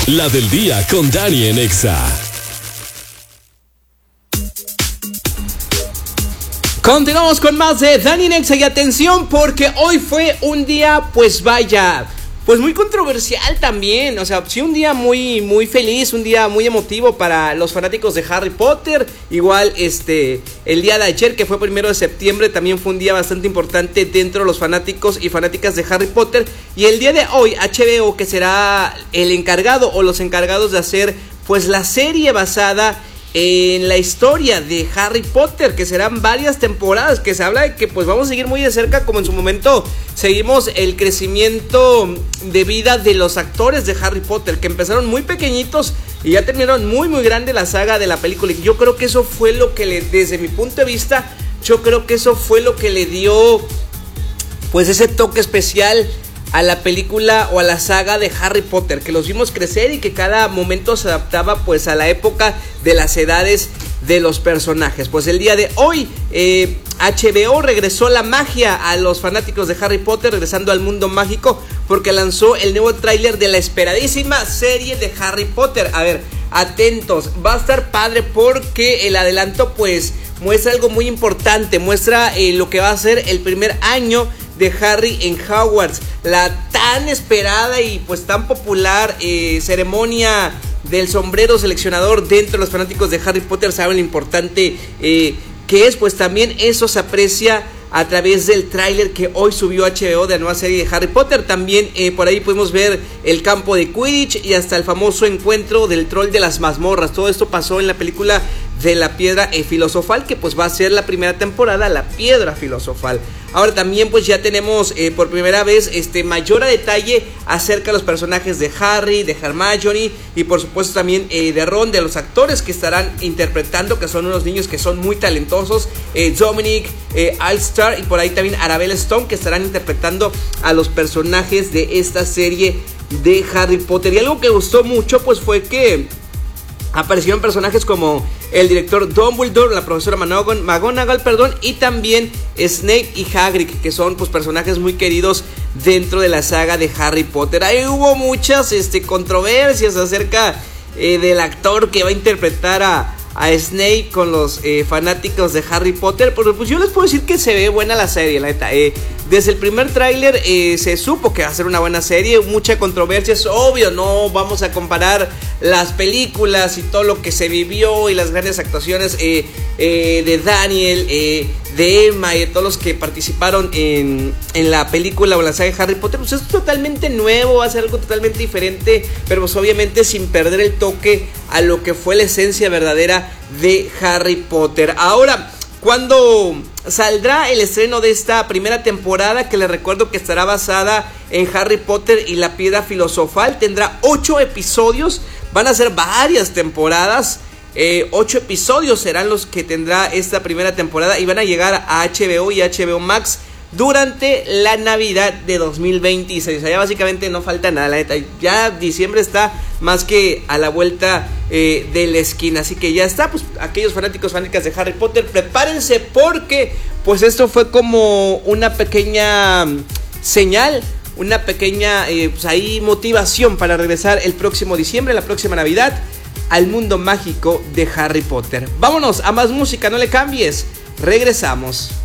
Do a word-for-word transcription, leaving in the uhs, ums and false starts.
La del día con Dani en Exa. Continuamos con más de Dani en Exa y atención porque hoy fue un día, pues vaya, pues muy controversial también. O sea, sí, un día muy, muy feliz, un día muy emotivo para los fanáticos de Harry Potter. Igual, este, el día de ayer, que fue primero de septiembre, también fue un día bastante importante dentro de los fanáticos y fanáticas de Harry Potter. Y el día de hoy, H B O, que será el encargado o los encargados de hacer, pues, la serie basada en la historia de Harry Potter, que serán varias temporadas, que se habla de que pues vamos a seguir muy de cerca, como en su momento seguimos el crecimiento de vida de los actores de Harry Potter, que empezaron muy pequeñitos y ya terminaron muy muy grande la saga de la película. Y yo creo que eso fue lo que le, desde mi punto de vista, yo creo que eso fue lo que le dio pues ese toque especial a la película o a la saga de Harry Potter, que los vimos crecer y que cada momento se adaptaba pues a la época de las edades de los personajes. Pues el día de hoy eh, H B O regresó la magia a los fanáticos de Harry Potter, regresando al mundo mágico, porque lanzó el nuevo tráiler de la esperadísima serie de Harry Potter. A ver, atentos, va a estar padre porque el adelanto pues muestra algo muy importante, muestra eh, lo que va a ser el primer año de Harry en Hogwarts, la tan esperada y pues tan popular eh, ceremonia del sombrero seleccionador dentro de los fanáticos de Harry Potter. Saben lo importante eh, que es, pues también eso se aprecia a través del tráiler que hoy subió H B O de la nueva serie de Harry Potter. También eh, por ahí pudimos ver el campo de Quidditch y hasta el famoso encuentro del troll de las mazmorras. Todo esto pasó en la película de la piedra eh, filosofal, que pues va a ser la primera temporada, la piedra filosofal. Ahora también pues ya tenemos eh, por primera vez este mayor a detalle acerca de los personajes de Harry, de Hermione y por supuesto también eh, de Ron, de los actores que estarán interpretando, que son unos niños que son muy talentosos, eh, Dominic, eh, Alstar y por ahí también Arabella Stone, que estarán interpretando a los personajes de esta serie de Harry Potter. Y algo que gustó mucho pues fue que aparecieron personajes como el director Dumbledore, la profesora McGonagall, perdón, y también Snape y Hagrid, que son pues personajes muy queridos dentro de la saga de Harry Potter. Ahí hubo muchas este, controversias acerca eh, del actor que va a interpretar a, a Snape con los eh, fanáticos de Harry Potter, pero pues yo les puedo decir que se ve buena la serie, la neta. Eh, desde el primer tráiler eh, se supo que va a ser una buena serie, mucha controversia, es obvio, no vamos a comparar las películas y todo lo que se vivió y las grandes actuaciones eh, eh, de Daniel, eh, de Emma y de todos los que participaron en, en la película o la saga de Harry Potter. Pues es totalmente nuevo, va a ser algo totalmente diferente, pero pues obviamente sin perder el toque a lo que fue la esencia verdadera de Harry Potter. Ahora, ¿cuándo saldrá el estreno de esta primera temporada? Que les recuerdo que estará basada en Harry Potter y la piedra filosofal. Tendrá ocho episodios, van a ser varias temporadas. Eh, ocho episodios serán los que tendrá esta primera temporada y van a llegar a H B O y H B O Max durante la Navidad de dos mil veintiséis. O sea, ya básicamente no falta nada, la neta. Ya diciembre está más que a la vuelta eh, de la esquina. Así que ya está, pues aquellos fanáticos, fanáticas de Harry Potter, prepárense porque pues esto fue como una pequeña señal, una pequeña eh, pues ahí motivación para regresar el próximo diciembre, la próxima Navidad, al mundo mágico de Harry Potter. Vámonos a más música, no le cambies, regresamos.